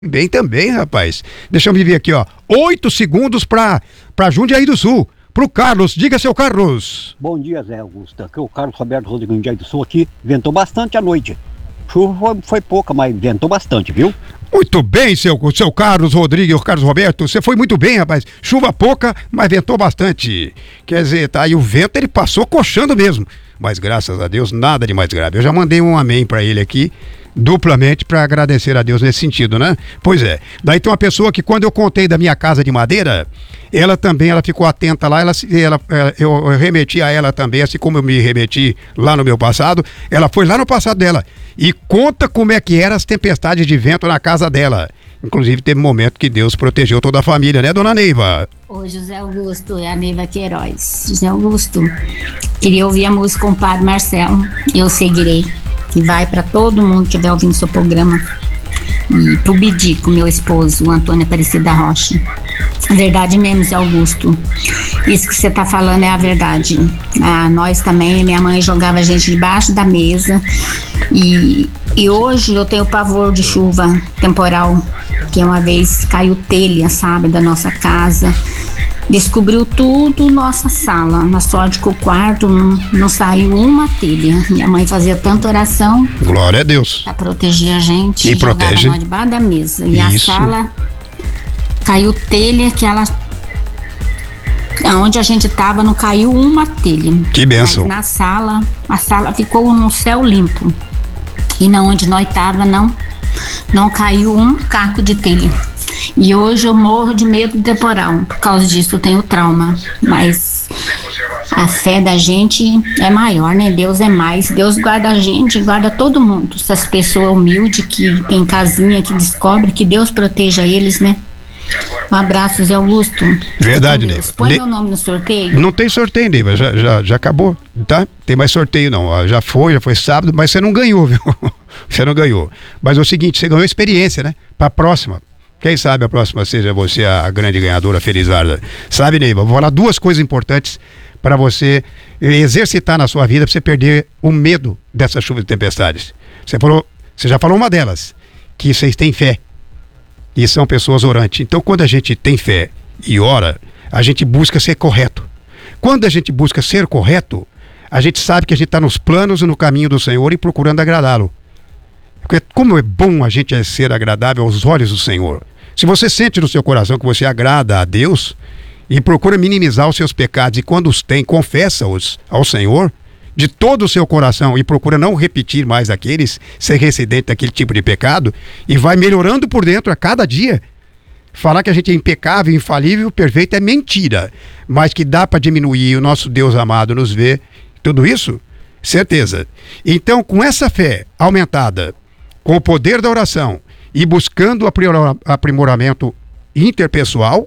Bem também, rapaz. Deixa eu me ver aqui, ó. 8 segundos pra Jundiaí do Sul. Pro Carlos. Diga, seu Carlos. Bom dia, Zé Augusto. Aqui é o Carlos Roberto Rodrigues Jundiaí do Sul aqui. Ventou bastante à noite. Chuva foi pouca, mas ventou bastante, viu? Muito bem, seu Carlos Rodrigues, o Carlos Roberto. Você foi muito bem, rapaz. Chuva pouca, mas ventou bastante. Quer dizer, tá aí o vento, ele passou coxando mesmo. Mas graças a Deus, nada de mais grave. Eu já mandei um amém pra ele aqui, duplamente, para agradecer a Deus nesse sentido, né? Pois é. Daí tem uma pessoa que, quando eu contei da minha casa de madeira, ela ficou atenta lá, eu remeti a ela também, assim como eu me remeti lá no meu passado. Ela foi lá no passado dela e conta como é que eram as tempestades de vento na casa dela. Inclusive teve um momento que Deus protegeu toda a família, né, dona Neiva? Ô, José Augusto, é a Neiva Queiroz. José Augusto, queria ouvir a música com o Padre Marcelo, Eu Seguirei, que vai para todo mundo que estiver ouvindo seu programa. E pro Bidico, meu esposo, o Antônio Aparecida Rocha. Verdade mesmo, Zé Augusto. Isso que você tá falando é a verdade. Nós também, minha mãe jogava a gente debaixo da mesa. E hoje eu tenho pavor de chuva temporal, que uma vez caiu telha, sabe, da nossa casa. Descobriu tudo nossa sala. Na sorte que o quarto não saiu uma telha. Minha mãe fazia tanta oração. Glória a Deus. Pra proteger a gente. E protege. Nós debaixo da mesa. E isso. A sala caiu telha que ela... Onde a gente tava não caiu uma telha. Que bênção. Mas na sala, a sala ficou no céu limpo. E na onde nós tava não caiu um caco de telha. E hoje eu morro de medo do temporal. Por causa disso eu tenho trauma. Mas a fé da gente é maior, né? Deus é mais. Deus guarda a gente, guarda todo mundo. Essas pessoas humildes que tem casinha, que descobre, que Deus proteja eles, né? Um abraço, Zé Augusto. Verdade, Neiva. Põe meu nome no sorteio. Não tem sorteio, Neiva. Já acabou, tá? Tem mais sorteio não. Já foi sábado, mas você não ganhou, viu? Você não ganhou. Mas é o seguinte, você ganhou experiência, né? Pra próxima. Quem sabe a próxima seja você a grande ganhadora, Felizarda. Sabe, Neiva, vou falar 2 coisas importantes para você exercitar na sua vida, para você perder o medo dessas chuvas e tempestades. Você já falou uma delas, que vocês têm fé. E são pessoas orantes. Então, quando a gente tem fé e ora, a gente busca ser correto. Quando a gente busca ser correto, a gente sabe que a gente está nos planos e no caminho do Senhor e procurando agradá-lo. Porque como é bom a gente ser agradável aos olhos do Senhor. Se você sente no seu coração que você agrada a Deus e procura minimizar os seus pecados, e quando os tem, confessa-os ao Senhor de todo o seu coração e procura não repetir mais aqueles, ser residente daquele tipo de pecado, e vai melhorando por dentro a cada dia. Falar que a gente é impecável, infalível, perfeito é mentira, mas que dá para diminuir, o nosso Deus amado nos vê, tudo isso, certeza. Então, com essa fé aumentada, com o poder da oração e buscando aprimoramento interpessoal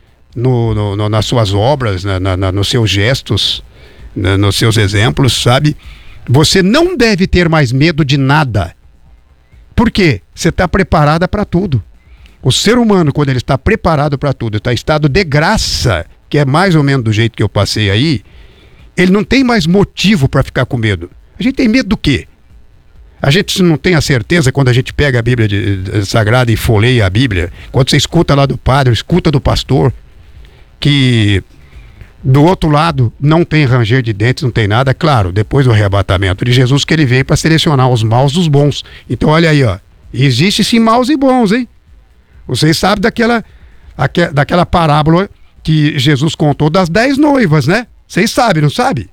nas suas obras, nos seus gestos, nos seus exemplos, sabe? Você não deve ter mais medo de nada. Por quê? Você está preparada para tudo. O ser humano, quando ele está preparado para tudo, está em estado de graça, que é mais ou menos do jeito que eu passei aí, ele não tem mais motivo para ficar com medo. A gente tem medo do quê? A gente não tem a certeza quando a gente pega a Bíblia Sagrada e folheia a Bíblia, quando você escuta lá do padre, escuta do pastor, que do outro lado não tem ranger de dentes, não tem nada. Claro, depois do arrebatamento de Jesus, que ele veio para selecionar os maus dos bons. Então olha aí, ó, existe sim maus e bons, hein? Vocês sabem daquela parábola que Jesus contou das 10 noivas, né? Vocês sabem, não sabem?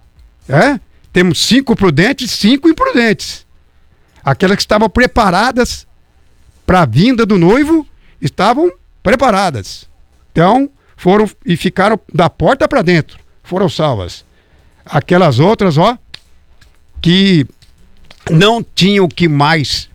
Temos 5 prudentes, 5 imprudentes. Aquelas que estavam preparadas para a vinda do noivo, estavam preparadas. Então, foram e ficaram da porta para dentro, foram salvas. Aquelas outras, que não tinham que mais,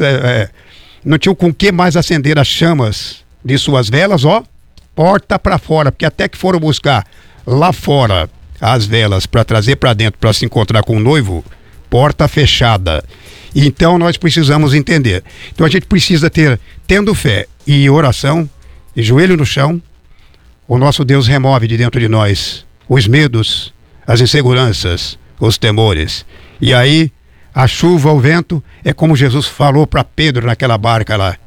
não tinham com que mais acender as chamas de suas velas, porta para fora, porque até que foram buscar lá fora as velas para trazer para dentro, para se encontrar com o noivo, porta fechada. Então nós precisamos entender. Então a gente precisa tendo fé e oração, e joelho no chão, o nosso Deus remove de dentro de nós os medos, as inseguranças, os temores. E aí, a chuva, o vento, é como Jesus falou para Pedro naquela barca lá.